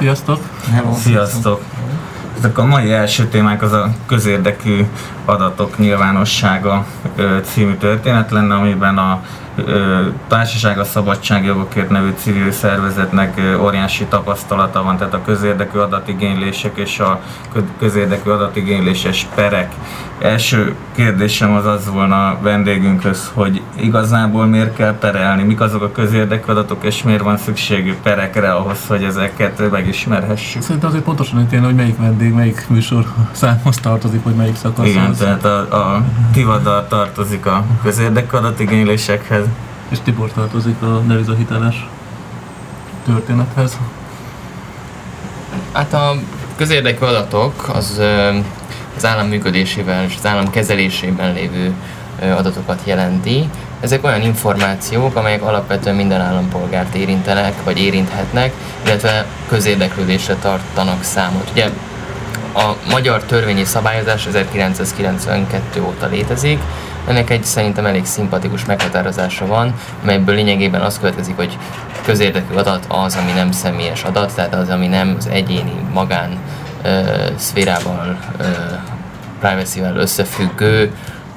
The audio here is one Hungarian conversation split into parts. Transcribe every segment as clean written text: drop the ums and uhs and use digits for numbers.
Sziasztok! Hello. Sziasztok! A mai első témánk az a közérdekű adatok nyilvánossága című történet lenne, amiben a Társaság a Szabadságjogokért nevű civil szervezetnek óriási tapasztalata van, tehát a közérdekű adatigénylések és a közérdekű adatigényléses perek. Első kérdésem az volna a vendégünkhöz, hogy igazából miért kell perelni, mik azok a közérdekű adatok, és miért van szükségű perekre ahhoz, hogy ezeket megismerhessük. Szerintem azért pontosan ítélni, hogy melyik vendég, melyik műsor számhoz tartozik, vagy melyik szakaszhoz. Igen, tehát a Tivadar tartozik a közérdekű adatigénylésekhez. És Tibor tartozik a devizahiteles történethez. Hát a közérdekű adatok az állam működésében és az állam kezelésében lévő adatokat jelenti. Ezek olyan információk, amelyek alapvetően minden állampolgárt érintenek, vagy érinthetnek, illetve közérdeklődésre tartanak számot. Ugye a magyar törvényi szabályozás 1992 óta létezik. Ennek egy szerintem elég szimpatikus meghatározása van, amelyből lényegében az következik, hogy közérdekű adat az, ami nem személyes adat, tehát az, ami nem az egyéni magán szférával, privacy-vel összefüggő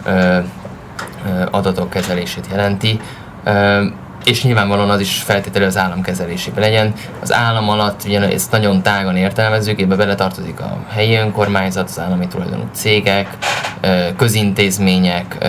adatok kezelését jelenti, és nyilvánvalóan az is feltételi az állam kezelésében legyen. Az állam alatt ugye ezt nagyon tágan értelmezzük, ebbe beletartozik a helyi önkormányzat, az állami tulajdonú cégek, közintézmények,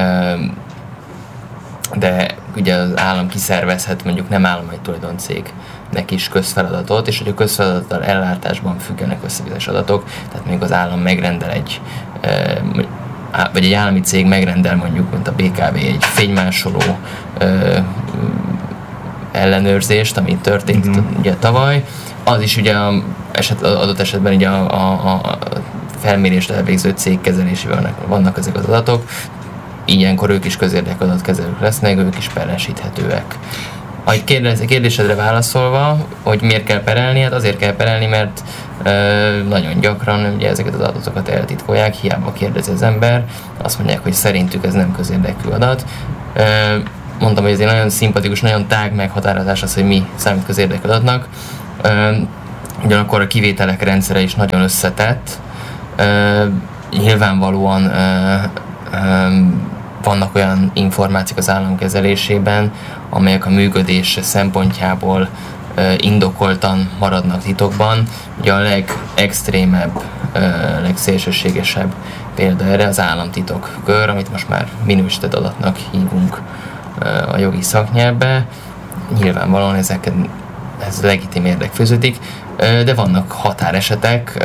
de ugye az állam kiszervezhet mondjuk nem állami tulajdoncégnek is közfeladatot, és hogy a közfeladattal ellátásban függenek össze bizonyos adatok, tehát mondjuk az állam megrendel vagy egy állami cég megrendel mondjuk, mint a BKV egy fénymásoló ellenőrzést, ami történt ugye tavaly, az is ugye adott esetben ugye a felmérést elvégző cég kezelésében vannak ezek az adatok, ilyenkor ők is közérdekű adatkezelők lesznek, ők is perelesíthetőek. A kérdésedre válaszolva, hogy miért kell perelni, hát azért kell perelni, mert nagyon gyakran ugye ezeket az adatokat eltitkolják, hiába kérdezi az ember, azt mondják, hogy szerintük ez nem közérdekű adat. Mondtam, hogy ez egy nagyon szimpatikus, nagyon tág meghatározás az, hogy mi számít közérdekű adatnak. Ugyanakkor a kivételek rendszere is nagyon összetett. Nyilvánvalóan vannak olyan információk az állam kezelésében, amelyek a működés szempontjából indokoltan maradnak titokban. Ugye a legextrémebb, legszélsőségesebb példa erre az államtitokkör, amit most már minősített adatnak hívunk a jogi szaknyelvbe. Nyilvánvalóan ez legitim érdek fűződik, de vannak határesetek,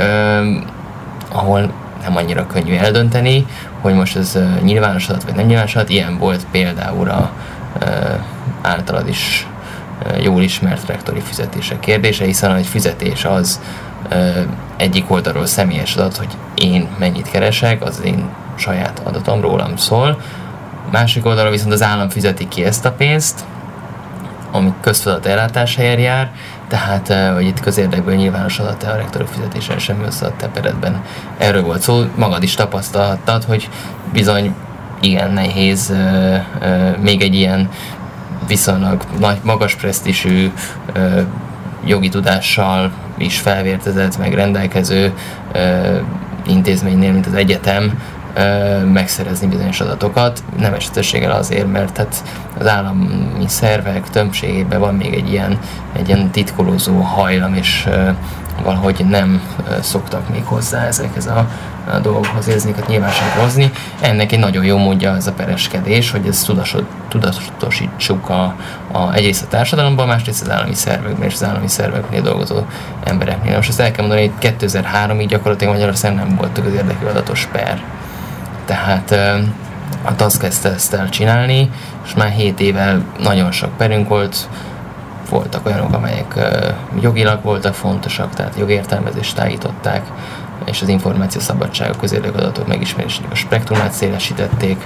ahol nem annyira könnyű eldönteni, hogy most ez nyilvános adat vagy nem nyilvános adat. Ilyen volt például a általad is jól ismert rektori fizetések kérdése, hiszen egy fizetés az egyik oldalról személyes adat, hogy én mennyit keresek, az én saját adatom, rólam szól. Másik oldalról viszont az állam fizeti ki ezt a pénzt, ami közfeladat ellátásáért jár, tehát hogy itt közérdekből nyilvános adat a rektorok fizetésen semmi összeadott peredben. Erről volt szó, magad is tapasztalhattad, hogy bizony igen nehéz még egy ilyen viszonylag magas presztízsű jogi tudással is felvértezett, meg rendelkező intézménynél, mint az egyetem, megszerezni bizonyos adatokat, nem esetességgel azért, mert hát az állami szervek többségében van még egy ilyen titkolózó hajlam, és valahogy nem szoktak még hozzá ezekhez a dolgokhoz érzéket nyilvánosságra hozni. Ennek egy nagyon jó módja az a pereskedés, hogy ezt tudatosítsuk egyrészt a társadalomban, másrészt az állami szervekben és az állami szerveknél dolgozó embereknél. Most ezt el kell mondani, hogy 2003-ig gyakorlatilag Magyarországon nem volt közérdekű adatos per. Tehát a TASZ kezdte ezt el csinálni, és már 7 éve nagyon sok perünk volt, voltak olyanok, amelyek jogilag voltak fontosak, tehát jogértelmezést tágították, és az információszabadság, a közérdekű adatok megismerésének a spektrumát szélesítették.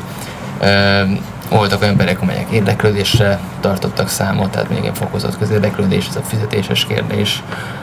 Voltak olyan emberek, amelyek érdeklődésre tartottak számot, tehát még egy fokozott közérdeklődés, ez a fizetéses kérdés.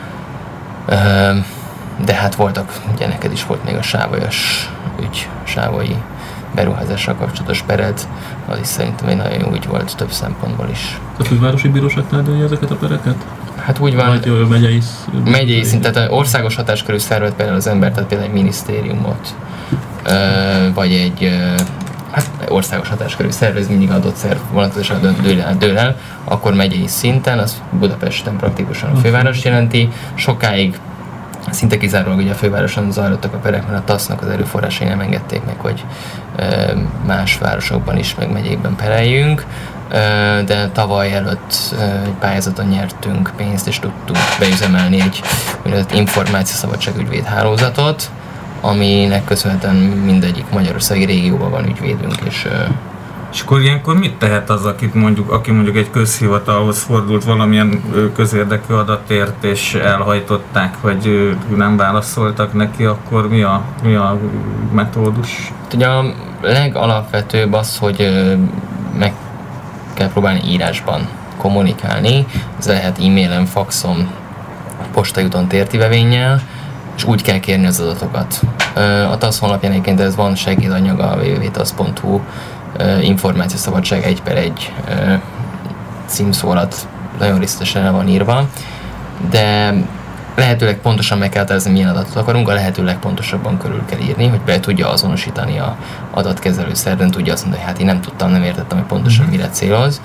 De hát voltak, ugye neked is volt még a sávolyos ügy, sávolyi beruházással kapcsolatos pered, az is szerintem egy nagyon jó ügy volt több szempontból is. A fővárosi bíróság tárgyalja ezeket a pereket? Hát úgy van, vagy megyei szinten, tehát országos hatáskörű szervet például az ember, tehát például egy minisztériumot, vagy egy országos hatáskörű szerv, ez mindig adott szerv vonatkozással dől el, akkor megyei szinten, az Budapesten praktikusan a főváros jelenti. Sokáig szinte kizárólag ugye a fővároson zajlottak a perek, mert a TASZ-nak az erőforrásai nem engedték meg, hogy más városokban is, meg megyékben pereljünk, de tavaly előtt egy pályázaton nyertünk pénzt, és tudtunk beüzemelni egy információszabadság ügyvédhálózatot, aminek köszönhetően mindegyik magyarországi régióban van ügyvédünk, és akkor ilyenkor mit tehet az, aki mondjuk egy közhivatalhoz fordult valamilyen közérdekű adatért, és elhajtották, vagy nem válaszoltak neki, akkor mi a metódus? Ugye a legalapvetőbb az, hogy meg kell próbálni írásban kommunikálni, ez lehet e-mailen, faxon, postajuton, tértivevénnyel, és úgy kell kérni az adatokat. A TASZ honlapján egyébként ez van segédanyaga, a www.tasz.hu, információszabadság 1/1 címszó alatt nagyon részletesen el van írva, de lehetőleg pontosan meg kell határozni, milyen adatot akarunk, a lehető legpontosabban körül kell írni, hogy be tudja azonosítani a adatkezelő szerven, tudja azt mondani, hogy hát én nem tudtam, nem értettem, hogy pontosan mire céloz.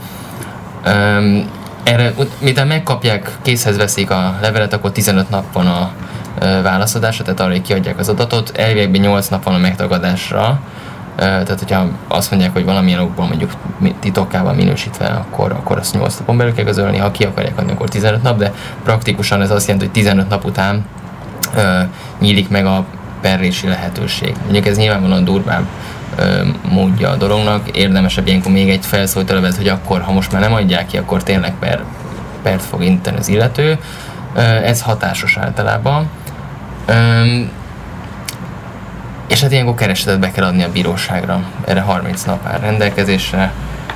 Erre, miután megkapják, készhez veszik a levelet, akkor 15 nap van a válaszadásra, tehát arra, hogy kiadják az adatot, elviekben 8 nap van a megtagadásra, tehát hogyha azt mondják, hogy valamilyen okból mondjuk titokkával minősítve, akkor azt 8 napon belül kell közölni, ha ki akarják adni, akkor 15 nap, de praktikusan ez azt jelenti, hogy 15 nap után nyílik meg a perrési lehetőség. Mondjuk ez nyilvánvalóan durvább módja a dolognak, érdemesebb ilyenkor még egy felszólító levelet, hogy akkor, ha most már nem adják ki, akkor tényleg pert fog indítani az illető. Ez hatásos általában. És hát ilyenkor keresetet be kell adni a bíróságra. Erre 30 nap áll rendelkezésre.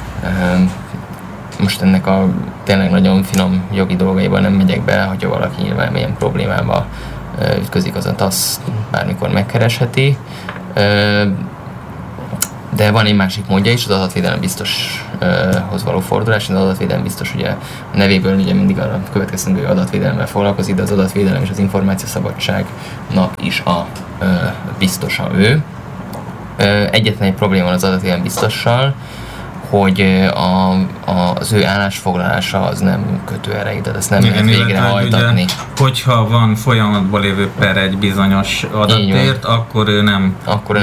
Most ennek a tényleg nagyon finom jogi dolgaiban nem megyek be, hogyha valaki nyilván milyen problémába ütközik, az a TASZ bármikor megkeresheti. De van egy másik módja is, az adatvédelem biztoshoz való fordulás. Az adatvédelem biztos ugye a nevéből ugye mindig arra következtünk, hogy adatvédelemmel foglalkozik, de az adatvédelem és az információszabadságnak is a biztosa ő. Egyetlen egy probléma van az adatvédelem biztossal, hogy az ő állásfoglalása az nem kötő erejű, tehát ezt nem lehet végrehajtatni. Hogyha van folyamatban lévő per egy bizonyos adatért, akkor ő nem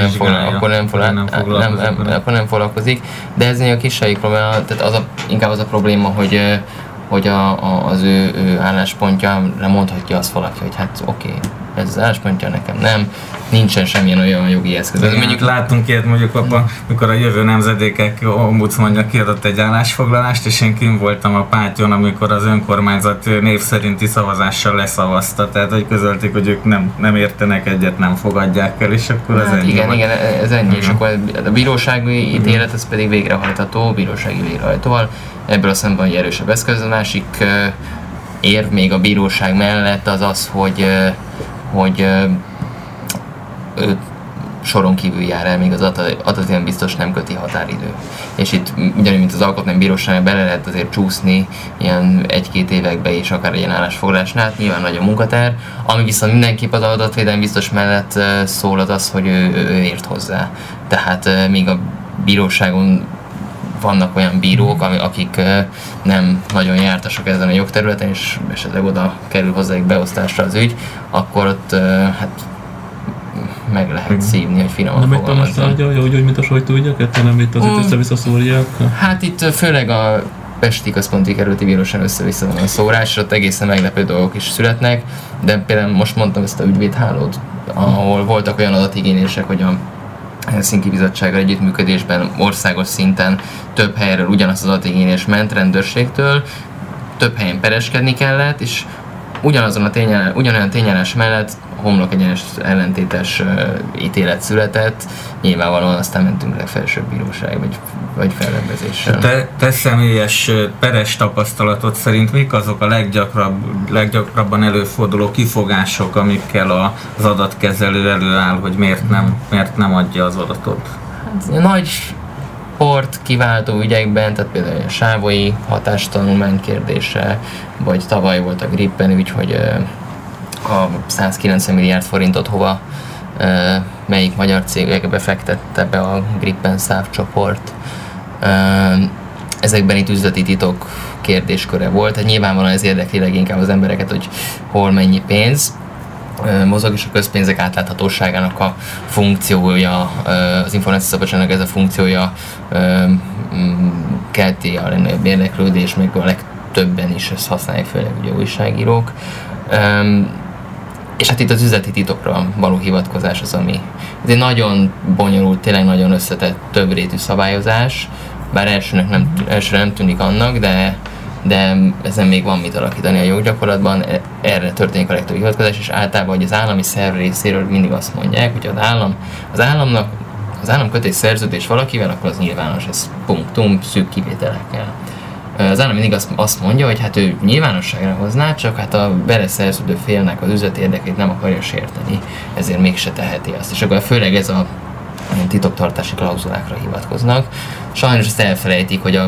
foglalkozik, de ez a kisebb probléma, tehát inkább az a probléma, hogy az ő álláspontja mondhatja azt valaki, hogy hát oké, ez az álláspontja, nekem nem, nincsen semmilyen olyan jogi eszköz. Mondjuk láttunk ilyet mikor a jövő nemzedékek ombudsmanja kiadott egy állásfoglalást, és én kint voltam a pátyon, amikor az önkormányzat név szerinti szavazással leszavazta, tehát hogy közölték, hogy ők nem értenek egyet, nem fogadják el, és akkor az ennyi. Igen, ez ennyi, és akkor a bírósági ítélet, ez pedig végrehajtható, bírósági végrehajtóval, ebből a szemben egy erősebb eszköz. A másik érv még a bíróság mellett az, hogy ő soron kívül jár el, még az adatvédelem biztos nem köti határidő. És itt ugyanúgy, mint az alkotmánybíróságnál bele lehet azért csúszni ilyen 1-2 évekbe is, akár ilyen állásfoglalásnál, hát nyilván nagy a munkatár. Ami viszont mindenképp az adatvédelem biztos mellett szól az, hogy ő ért hozzá. Tehát még a bíróságon vannak olyan bírók, akik nem nagyon jártasok ezen a jogterületen, és esetleg oda kerül hozzájuk beosztásra az ügy, akkor ott hát meg lehet szívni, hogy finoman fogalmazzon. Nem egy tárgyalja, úgy, mint a sajtóügyeket, hanem itt azért össze-vissza szórják? Hát itt főleg a Pesti Központi Kerületi Bíróság össze-vissza van a szórás, és ott egészen meglepő dolgok is születnek, de például most mondtam ezt a ügyvédhálót, ahol voltak olyan adatigénylések, hogy a Helsinki Bizottsággal együttműködésben országos szinten több helyről ugyanaz az adatigénylés ment rendőrségtől, több helyen pereskedni kellett, és ugyanolyan tényállás mellett homlok egyenes ellentétes ítélet született, nyilvánvalóan aztán mentünk legfelsőbb bíróság, vagy fellebbezéssel. Te személyes peres tapasztalatod szerint mik azok a leggyakrabban előforduló kifogások, amikkel az adatkezelő előáll, hogy miért nem adja az adatot? Hát, csoport kiváltó ügyekben, tehát például a sávoi hatástanulmány kérdése, vagy tavaly volt a Gripen ügy, hogy a 190 milliárd forintot hova, melyik magyar cégekbe befektette be a Gripen szávcsoport. Ezekben itt üzleti titok kérdésköre volt, tehát nyilvánvalóan ez érdekli leginkább az embereket, hogy hol mennyi pénz mozog, és a közpénzek átláthatóságának a funkciója, az információszabadságnak ez a funkciója kelti a legnagyobb érdeklődés, még a legtöbben is ezt használják, főleg ugye újságírók. És hát itt az üzleti titokra való hivatkozás az, ami ez egy nagyon bonyolult, tényleg nagyon összetett, többrétű szabályozás, bár elsőre nem tűnik annak, de ezen még van mit alakítani a joggyakorlatban, erre történik a legtöbb hivatkozás, és általában, hogy az állami szerv részéről mindig azt mondják, hogy az állam köt egy szerződés valakivel, akkor az nyilvános, ez punktum, szűk kivételekkel. Az állam mindig azt mondja, hogy hát ő nyilvánosságra hozná, csak hát a beleszerződő félnek az üzleti érdekét nem akarja sérteni, ezért mégse teheti azt. És akkor főleg ez a titoktartási klauzulákra hivatkoznak. Sajnos ezt elfelejtik, hogy a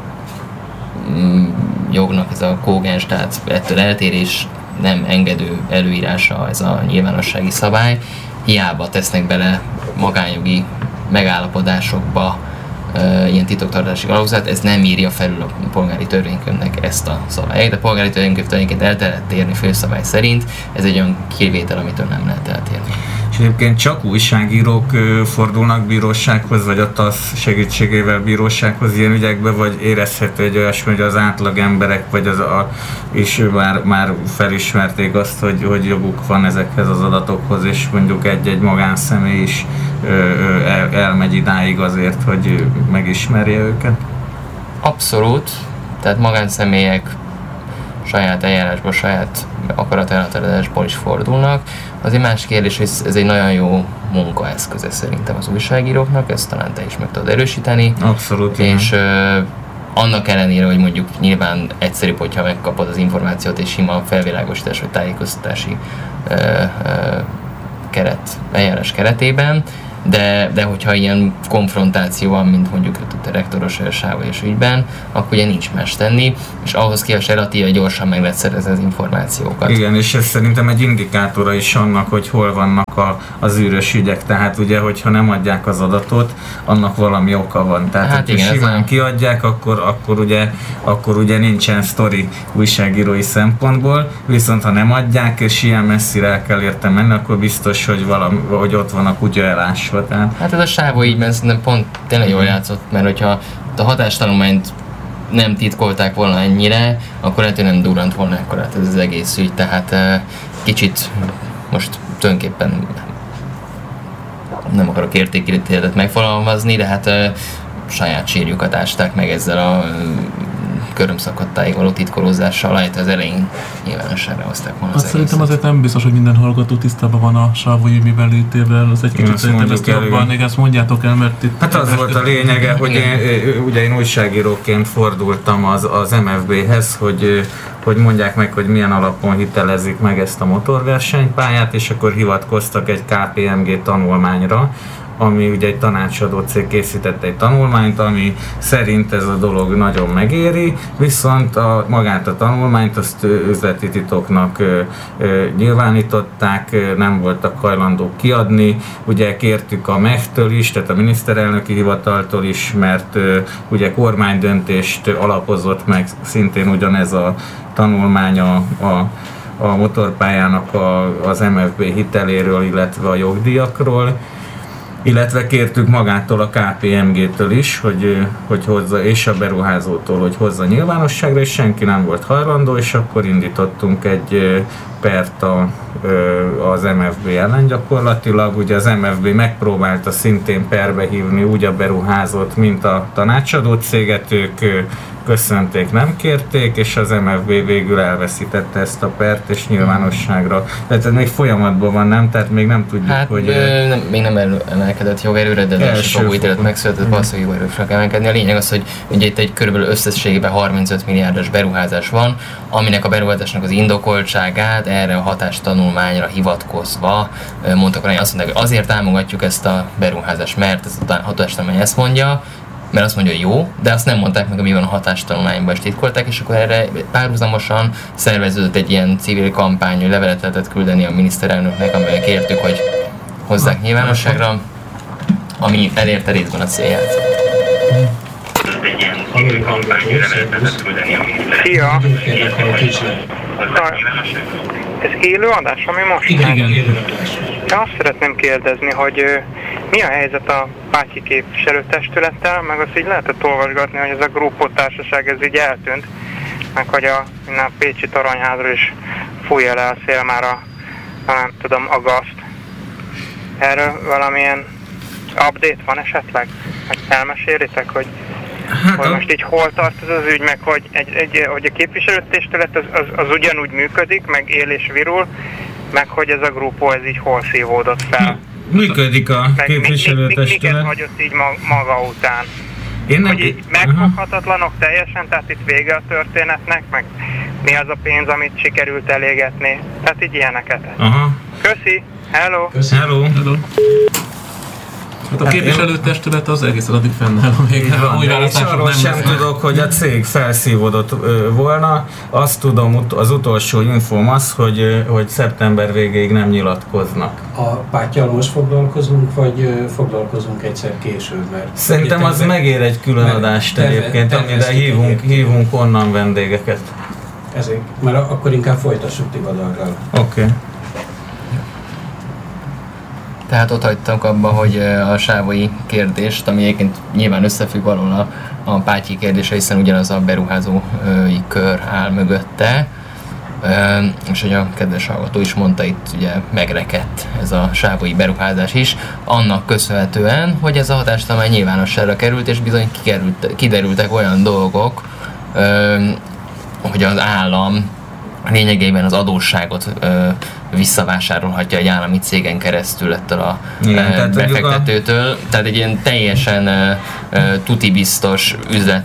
jognak ez a kógens, tehát ettől eltérés nem engedő előírása ez a nyilvánossági szabály. Hiába tesznek bele magánjogi megállapodásokba ilyen titoktartási klauzulát, ez nem írja felül a polgári törvénykönyvnek ezt a szabályt. De a polgári törvénykönyv tulajdonképpen el lehet térni főszabály szerint, ez egy olyan kivétel, amitől nem lehet eltérni. És egyébként csak újságírók fordulnak bírósághoz, vagy a TASZ segítségével bírósághoz ilyen ügyekben, vagy érezhető egy olyasmi, hogy az átlag emberek, vagy is már felismerték azt, hogy joguk van ezekhez az adatokhoz, és mondjuk egy magánszemély is elmegy idáig azért, hogy megismerje őket? Abszolút, tehát magánszemélyek saját eljárásból, saját akaratelhatározásból is fordulnak. Az egy más kérdés, hogy ez egy nagyon jó munkaeszköze szerintem az újságíróknak, ezt talán te is meg tudod erősíteni. Abszolút. És annak ellenére, hogy mondjuk nyilván egyszerűbb, hogyha megkapod az információt és sima felvilágosítás vagy tájékoztatási eljárás keretében, de hogyha ilyen konfrontáció van, mint mondjuk a rektoros sávos ügyben, akkor ugye nincs más tenni, és ahhoz képest relatíve gyorsan meg lehet szerezni az információkat. Igen, és ez szerintem egy indikátora is annak, hogy hol vannak az űrös ügyek, tehát ugye, hogyha nem adják az adatot, annak valami oka van. Tehát, hát ha simán kiadják, akkor ugye nincsen sztori újságírói szempontból, viszont ha nem adják, és ilyen messzire el kell érte menni, akkor biztos, hogy ott van a kutya elásva. Tehát. Hát ez a sávó ígyben szerintem pont tényleg jól játszott, mert hogyha a hatástanulmányt nem titkolták volna ennyire, akkor lehet, hogy nem durrant volna ekkorát ez az egész ügy, tehát kicsit most tulajdonképpen nem akarok értékítéletet megfogalmazni, de hát saját sírjukat ásták meg ezzel a körömszakadtáig való titkolózással, lehet az elején nyilvánosságra hozták volna az szerintem azért nem biztos, hogy minden hallgató tisztában van a sávói miben létével, az egy kicsit szerintem ezt jobban, még ezt mondjátok el, mert itt... Hát az volt a lényege, hogy én újságíróként fordultam az MFB-hez, hogy mondják meg, hogy milyen alapon hitelezik meg ezt a motorversenypályát, és akkor hivatkoztak egy KPMG tanulmányra, ami ugye egy tanácsadó cég készített egy tanulmányt, ami szerint ez a dolog nagyon megéri, viszont magát a tanulmányt azt üzleti titoknak nyilvánították, nem voltak hajlandók kiadni. Ugye kértük a MEH-től is, tehát a miniszterelnöki hivataltól is, mert ugye kormánydöntést alapozott meg szintén ugyanez a tanulmány a motorpályának az MFB hiteléről, illetve a jogdíjakról. Illetve kértük magától a KPMG-től is, hogy hozza, és a beruházótól, hogy hozza nyilvánosságra, és senki nem volt hajlandó, és akkor indítottunk egy pert az MFB ellen gyakorlatilag. Ugye az MFB megpróbálta szintén perbe hívni úgy a beruházót, mint a tanácsadó céget, ők köszönték, nem kérték, és az MFB végül elveszítette ezt a pert, és nyilvánosságra. Tehát ez még folyamatban van, nem? Tehát még nem tudjuk, hogy... még nem emelkedett jogerőre, de első fogó ítélet megszületett, valószínűleg jogerőre fog emelkedni. A lényeg az, hogy ugye itt egy körülbelül összességében 35 milliárdos beruházás van, aminek a beruházásnak az indokoltságát erre a hatástanulmányra hivatkozva mondtak, hogy azt mondták, hogy azért támogatjuk ezt a beruházást, mert ez a hatástanulmány ezt mondja, mert azt mondja, hogy jó, de azt nem mondták meg, hogy mi van a hatástanulmányban, és titkolták, és akkor erre párhuzamosan szerveződött egy ilyen civil kampány, hogy levelet lehetett küldeni a miniszterelnöknek, amivel kértük, hogy hozzák nyilvánosságra, ami elérte részben a célját. Szia! Ez élő adás, ami most? Igen. Azt szeretném kérdezni, hogy mi a helyzet a Pátyi képviselőtestülettel, meg azt így lehetett olvasgatni, hogy ez a Gruppo társaság ez így eltűnt, meg hogy a Pécsi Toronyházról is fújja le a szél már nem tudom, a gazt. Erről valamilyen update van esetleg? Hogy elmesélitek, hogy most így hol tart ez az ügy, meg hogy, hogy a képviselőtestület az ugyanúgy működik, meg él és virul, meg hogy ez a Gruppo ez így hol szívódott fel. Működik a képviselőtestület. Miket hagyott így maga után? Hogy így megfoghatatlanok teljesen, tehát itt vége a történetnek, meg mi az a pénz, amit sikerült elégetni. Tehát így ilyeneket. Köszi! Hello! Hello! Hát a képviselőtestület az egészen addig fennáll, még új választások nem arról sem tudok, hogy a cég felszívódott volna. Azt tudom, az utolsó infóm az, hogy szeptember végéig nem nyilatkoznak. A Páttyal most foglalkozunk, vagy foglalkozunk egyszer később? Mert szerintem az megér egy külön adást egyébként, amire hívunk onnan vendégeket. Ezért, mert akkor inkább folytassuk Tivadarral. Oké. Tehát ott hagytunk abba, hogy a sávoi kérdést, ami egyébként nyilván összefügg valahol a Pátyi kérdése, hiszen ugyanaz a beruházói kör áll mögötte, és hogy a kedves hallgató is mondta, itt ugye megrekedt ez a sávoi beruházás is, annak köszönhetően, hogy ez a hatástanulmány nyilvánosságra került, és bizony kiderültek olyan dolgok, hogy az állam lényegében az adósságot visszavásárolhatja egy állami cégen keresztül ettől a befektetőtől. Tehát egy ilyen teljesen tuti biztos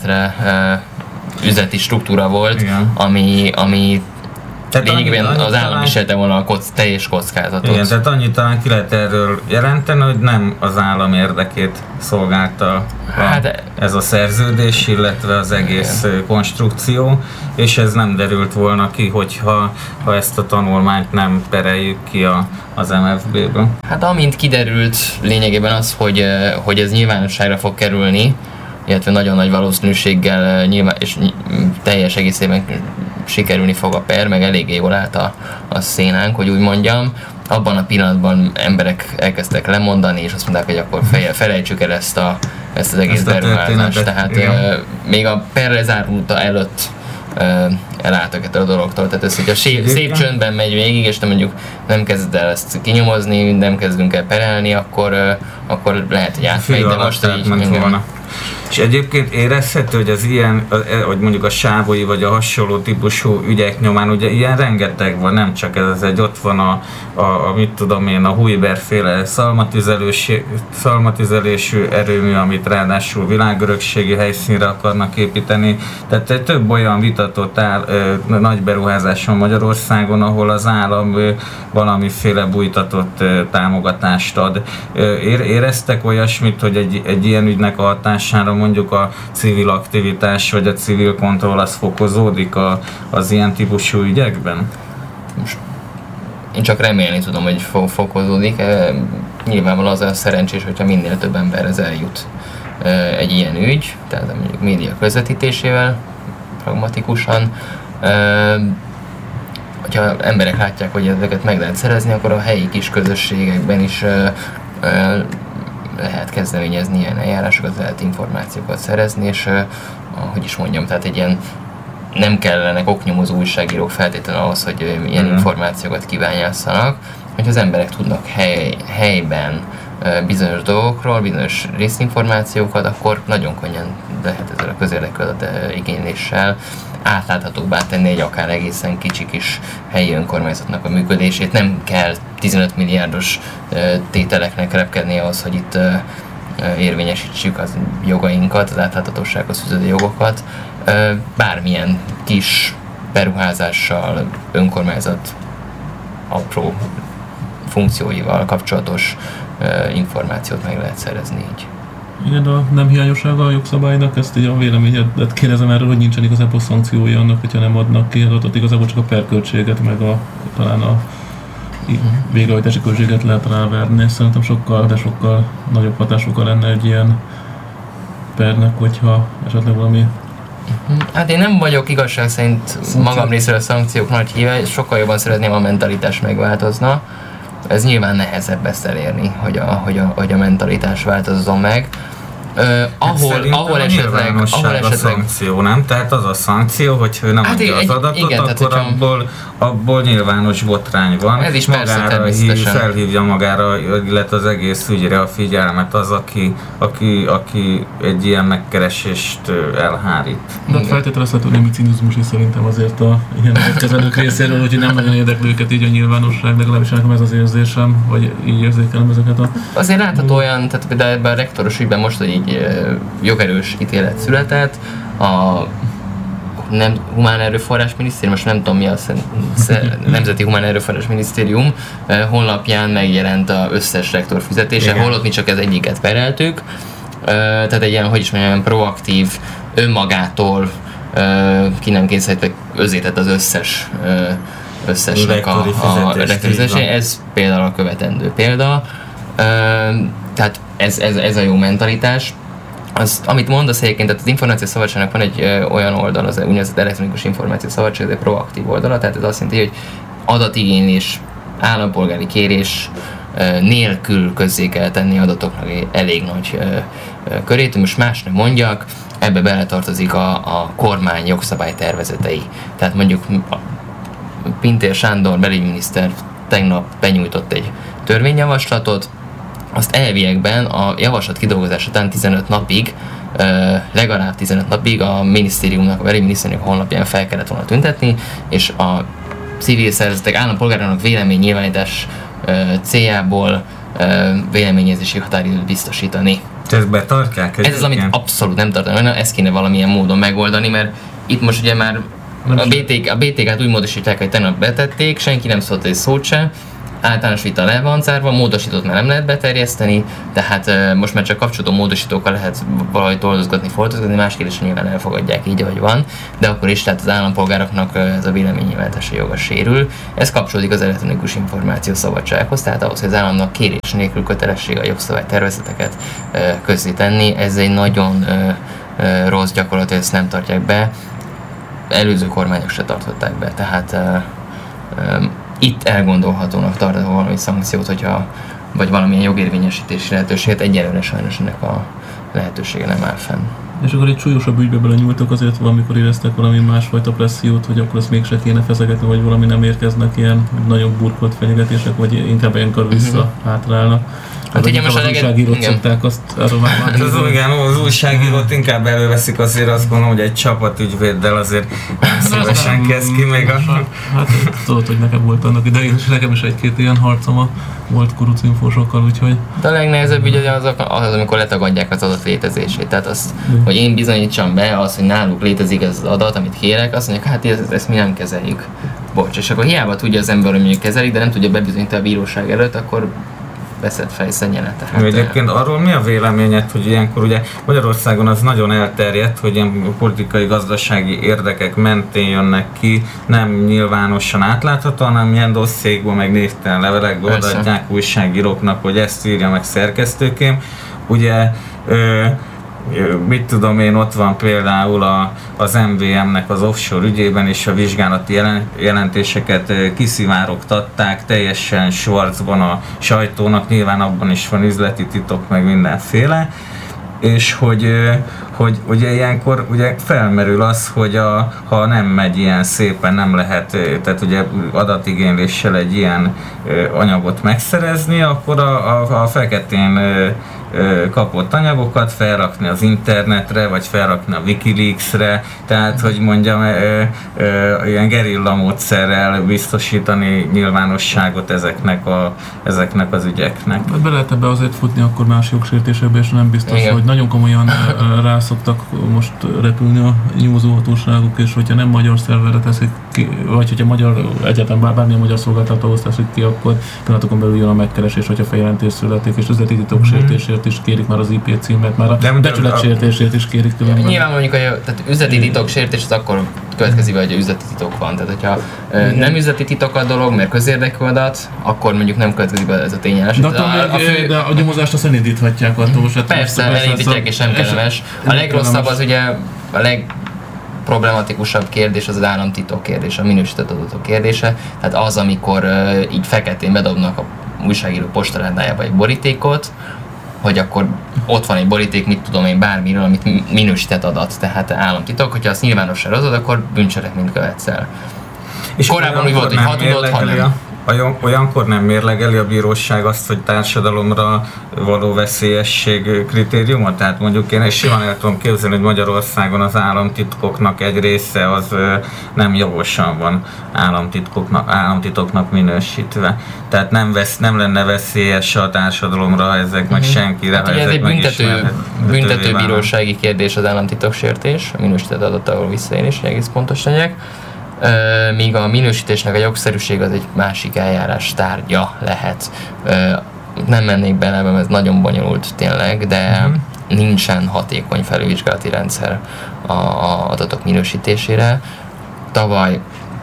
üzleti struktúra volt, ami lényegében az állam viselte volna a teljes kockázatot. Igen, tehát annyit talán ki lehet erről jelenteni, hogy nem az állam érdekét szolgálta ez a szerződés, illetve az egész konstrukció, és ez nem derült volna ki, hogyha ezt a tanulmányt nem pereljük ki az MFB-ből. Hát amint kiderült lényegében az, hogy ez nyilvánosságra fog kerülni, illetve nagyon nagy valószínűséggel és teljes egészében sikerülni fog a per, meg eléggé jól állt a szénánk, hogy úgy mondjam. Abban a pillanatban emberek elkezdtek lemondani, és azt mondták, hogy akkor felejtsük el ezt az egész beruházást. Tehát még a per lezárulta előtt elálltak ettől a dologtól. Tehát ez, hogyha szép csöndben megy végig, és te mondjuk nem kezded el ezt kinyomozni, nem kezdünk el perelni, akkor lehet, hogy átmegy, de most így És egyébként érezhető, hogy az ilyen, hogy mondjuk a sávoi vagy a hasonló típusú ügyek nyomán, ugye ilyen rengeteg van, nem csak ez egy, ott van a mit tudom én, a Hujber-féle szalmatüzelésű erőmű, amit ráadásul világörökségi helyszínre akarnak építeni. Tehát több olyan vitatott nagy beruházás van Magyarországon, ahol az állam valamiféle bújtatott támogatást ad. Éreztek olyasmit, hogy egy ilyen ügynek a hatására mondjuk a civil aktivitás vagy a civil kontroll az fokozódik az ilyen típusú ügyekben? Most én csak remélni tudom, hogy fokozódik. Nyilvánvalóan az a szerencsés, hogyha minél több emberhez eljut egy ilyen ügy, tehát mondjuk média közvetítésével, pragmatikusan. Hogyha emberek látják, hogy ezeket meg lehet szerezni, akkor a helyi kis közösségekben is lehet kezdeményezni ilyen eljárásokat, lehet információkat szerezni, és ahogy is mondjam, tehát egy ilyen nem kellenek oknyomozó újságírók feltétlenül ahhoz, hogy ilyen információkat kívánjásszanak, hogy az emberek tudnak helyben bizonyos dolgokról, bizonyos részinformációkat, akkor nagyon könnyen lehet ezzel a közérdekű igényléssel átláthatóbbá tenni egy akár egészen kicsi kis helyi önkormányzatnak a működését. Nem kell 15 milliárdos tételeknek repkedni ahhoz, hogy itt érvényesítsük az jogainkat, az átláthatósághoz fűződő jogokat. Bármilyen kis beruházással, önkormányzat apró funkcióival kapcsolatos információt meg lehet szerezni így. Igen, a nem hiányossága a jogszabálynak, ezt így a véleményedet kérdezem erről, hogy nincsen igazából szankciói annak, hogyha nem adnak ki adatot, igazából csak a perköltséget, meg talán a végrehajtási költséget lehet ráverni. Szerintem sokkal nagyobb hatásokkal lenne egy ilyen pernek, hogyha esetleg valami... Hát én nem vagyok igazság szerint magam részéről a szankciók nagy híve, sokkal jobban szeretném, a mentalitás megváltozna. Ez nyilván nehezebb ezt elérni, hogy a mentalitás változzon meg. Ahol esetleg szankció, nem? Tehát az a szankció, hogy ő nem adja az adatot, igen, akkor abból nyilvános botrány van. Ez is persze természetesen. Felhívja magára, illetve az egész ügyre a figyelmet az, aki egy ilyen megkeresést elhárít. De feltételezhető némi cinizmus is szerintem azért a ilyen kezelők részéről, hogy nem nagyon érdekli őket így a nyilvánosság, legalábbis nekem ez az érzésem, vagy így érzékelem ezeket a... Azért látható olyan, tehát például ebben a rektoros ügyben most, hogy így jogerős ítélet született, a Humán Erőforrás Minisztérium, most nem tudom mi az, Nemzeti Humán Erőforrás Minisztérium honlapján megjelent az összes rektor fizetése, holott mi csak ez egyiket pereltük, tehát egy ilyen, hogy is mondjam, proaktív, önmagától ki nem kényszerítve özétett az összesnek a rektori fizetése. Ez például a követendő példa. Tehát ez a jó mentalitás. Amit mondasz egyébként, tehát az információszabadságnak van egy olyan oldal, az úgynevezett elektronikus információszabadság, ez egy proaktív oldala, tehát ez azt jelenti, hogy adatigénylés, állampolgári kérés nélkül közzé kell tenni adatoknak elég nagy körét, most más nem mondjak, ebbe beletartozik a kormány jogszabálytervezetei. Tehát mondjuk Pintér Sándor belügyminiszter tegnap benyújtott egy törvényjavaslatot, azt elviekben a javaslat kidolgozása után 15 napig, legalább 15 napig a minisztériumnak, a belügyminisztériumnak honlapján fel kellett volna tüntetni, és a civil szervezetek állampolgárnak véleménynyilvánítás céljából véleményezési határidőt biztosítani. Ezt betartják? Ez az, amit abszolút nem tartanak, ezt kéne valamilyen módon megoldani, mert itt most ugye már a BTK-t úgy módosítják, hogy tegnap betették, senki nem szólt egy szót sem, általános vita le van zárva, módosítót már nem lehet beterjeszteni, tehát most már csak kapcsolódó módosítókkal lehet valahogy toldozgatni, más kérdés, nyilván elfogadják így, ahogy van, de akkor is, tehát az állampolgároknak ez a véleménynyilvánítási joga sérül. Ez kapcsolódik az elektronikus információ szabadsághoz, tehát ahhoz, hogy az államnak kérés nélkül kötelessége a jogszabálytervezeteket közzétenni. Ez egy nagyon rossz gyakorlat, hogy ezt nem tartják be. Előző kormányok se tartották be, tehát itt elgondolhatónak tartani valami szankciót, vagy valamilyen jogérvényesítési lehetőséget, egyelőre sajnos ennek a lehetősége nem áll fenn. És akkor egy súlyosabb ügybe belenyúltak, azért valamikor éreztek valami másfajta pressziót, hogy akkor ezt mégse kéne feszegetni, vagy valami nem érkeznek ilyen nagyon burkolt fenyegetések, vagy inkább ilyenkor hátrálnak. Hát ugye most az újságírót szokták azt arról az újságírót inkább előveszik, azért azt gondolom, hogy egy csapatügyvéddel azért nem szívesen kezd ki még a... Hát tudod, hogy nekem volt annak idején, és nekem is egy-két ilyen harcom volt kurucinfósokkal, úgyhogy... De a legnehezebb ügy az, amikor letagadják az adat létezését. Tehát az, hogy én bizonyítsam be azt, hogy náluk létezik ez az adat, amit kérek, azt mondják, hát ezt mi nem kezeljük. Bocs, és akkor hiába tudja az ember, hogy mondjuk kezelik, de nem tudja bebizonyítani a bíróság előtt, akkor veszett fejszennyele. Egyébként arról mi a véleményed, hogy ilyenkor ugye Magyarországon az nagyon elterjedt, hogy ilyen politikai-gazdasági érdekek mentén jönnek ki, nem nyilvánosan átláthatóan, hanem ilyen dossziékban, meg névtelen levelekből odaadják újságíróknak, hogy ezt írja meg szerkesztőként. Ugye mit tudom én, ott van például az MVM-nek az offshore ügyében is a vizsgálati jelentéseket kiszivárogtatták teljesen schwarzban a sajtónak, nyilván abban is van üzleti titok, meg mindenféle, és hogy ugye ilyenkor ugye felmerül az, hogy ha nem megy ilyen szépen, nem lehet, tehát ugye adatigényléssel egy ilyen anyagot megszerezni, akkor a feketén kapott anyagokat felrakni az internetre, vagy felrakni a Wikileaksre, tehát, hogy mondjam, ilyen gerilla módszerrel biztosítani nyilvánosságot ezeknek az ügyeknek. Be lehet ebbe azért futni akkor más jogsértésekbe, és nem biztos, hogy nagyon komolyan szoktak most repülni a nyomozóhatóságok, és hogyha nem magyar szerverre teszik ki, vagy hogyha magyar, egyáltalán bármilyen magyar szolgáltatóhoz teszik ki, akkor pillanatokon belül jön a megkeresés, hogyha feljelentés születik, és üzleti titok sértésért is kérik már az IP címet, már a becsületsértésért is kérik különben. Nyilván mondjuk, hogy tehát üzleti titok sértés az akkor következik, hogy üzleti titok van. Tehát, hogyha nem üzleti titok a dolog, mert közérdekű adat, akkor mondjuk nem következik be ez a tényállás. De a nyomozást azt elindíthatják attól. Persze, elindítják és nem kellemes. A legrosszabb az ugye a legproblematikusabb kérdés az államtitok kérdése, a minősített adatok kérdése. Tehát az, amikor így feketén bedobnak a újságíró postaládájába egy borítékot, hogy akkor ott van egy boríték, mit tudom én, bármiről, amit minősített adat, tehát államtitok, hogyha azt nyilvánosságra hozod, akkor bűncselekményt követsz el. És korábban úgy volt, hogy ha tudod, ha nem. Olyankor nem mérlegeli a bíróság azt, hogy társadalomra való veszélyesség kritériuma? Tehát mondjuk én simán el tudom képzelni, hogy Magyarországon az államtitkoknak egy része az nem jogosan van államtitoknak minősítve. Tehát nem lenne veszélyes a társadalomra, ha ezek meg senkire, ha ez ezek egy büntetőbírósági kérdés az államtitoksértés, a minősített adattal visszaélés, hogy egész pontos legyek. Míg a minősítésnek a jogszerűség az egy másik eljárás tárgya lehet. Nem mennék bele, mert ez nagyon bonyolult tényleg, de nincsen hatékony felülvizsgálati rendszer az adatok minősítésére. Tavaly,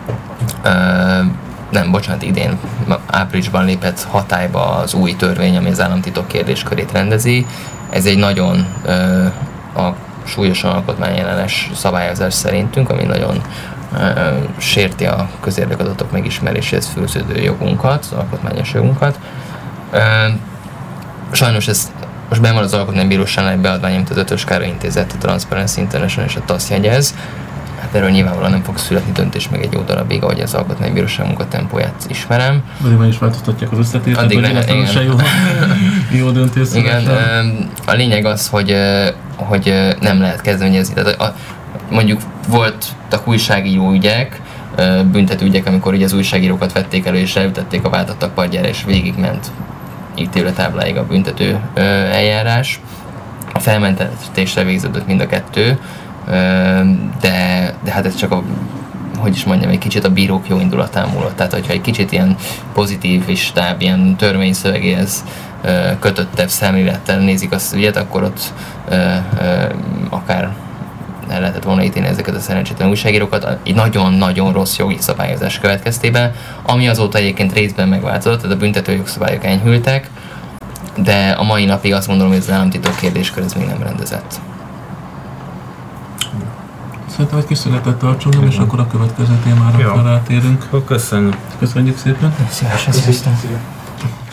idén áprilisban lépett hatályba az új törvény, ami az államtitok kérdéskörét rendezi. Ez egy nagyon súlyosan alkotmányellenes szabályozás szerintünk, ami nagyon sérti a közérdekadatok megismeréséhez fűződő jogunkat, az alkotmányos jogunkat. Sajnos ez most benn van az Alkotmánybíróságnál egy beadvány, amit az 5-ös Károly Intézet, a Transparency International és a TASZ jegyez. Hát erről nyilvánvalóan nem fog születni döntés még egy jó darabig, ahogy az Alkotmánybíróság munkatempóját ismerem. Addig meg is változtatják az összetételt, hogy jó döntés született. Igen, a lényeg az, hogy nem lehet kezdeményezni. Mondjuk voltak újságíró ügyek, büntetőügyek, amikor ugye az újságírókat vették elő és elütették a vádlottak padjára, és végigment ítéletábláig a büntető eljárás. A felmentetésre végződött mind a kettő, de hát ez csak egy kicsit a bírók jó indulatán múlott. Tehát, hogyha egy kicsit ilyen pozitívistább, ilyen törvényszövegéhez kötöttebb szemlélettel nézik azt az ügyet, akkor ott akár el lehetett volna ítélni ezeket a szerencsétlen újságírókat egy nagyon-nagyon rossz jogi szabályozás következtében, ami azóta egyébként részben megváltozott, tehát a büntető jogszabályok enyhültek, de a mai napig azt gondolom, hogy az államtitok kérdéskör ez még nem rendezett. Szerintem egy kis szünetet tartsunk, és akkor a következő témára rátérünk. Köszönjük. Köszönjük szépen. Szívesen.